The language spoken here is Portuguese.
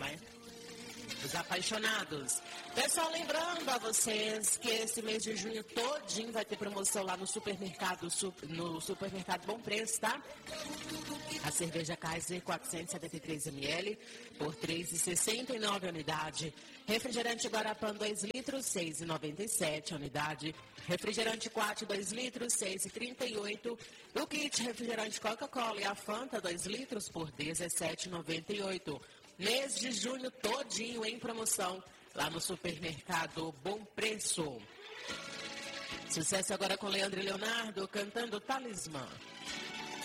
né? Os apaixonados. Pessoal, lembrando a vocês que esse mês de junho todinho vai ter promoção lá no supermercado Bom Preço, tá? A cerveja Kaiser 473 ml por R$ 3,69 a unidade. Refrigerante Guarapã 2 litros, R$ 6,97 a unidade. Refrigerante Quat 2 litros, R$ 6,38. O kit refrigerante Coca-Cola e a Fanta 2 litros por R$ 17,98. Mês de junho todinho em promoção lá no supermercado Bom Preço. Sucesso agora com Leandro e Leonardo cantando Talismã.